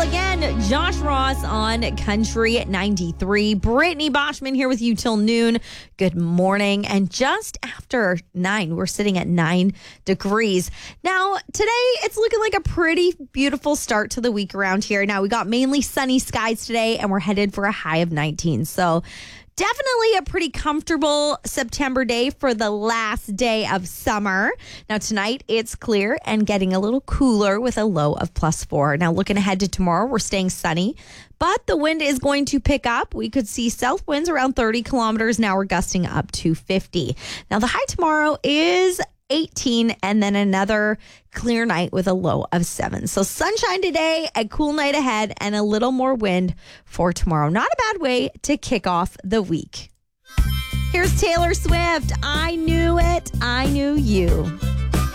Well, again, Josh Ross on Country at 93. Brittany Boschman here with you till noon. Good morning. And just after 9, we're sitting at 9 degrees. Now, today, it's looking like a pretty beautiful start to the week around here. Now, we got mainly sunny skies today, and we're headed for a high of 19. So, definitely a pretty comfortable September day for the last day of summer. Now, tonight it's clear and getting a little cooler with a low of +4. Now, looking ahead to tomorrow, we're staying sunny, but the wind is going to pick up. We could see south winds around 30 kilometers an hour, gusting up to 50. Now, the high tomorrow is 18, and then another clear night with a low of 7. So sunshine today, a cool night ahead, and a little more wind for tomorrow. Not a bad way to kick off the week. Here's Taylor Swift. I knew it. I knew you.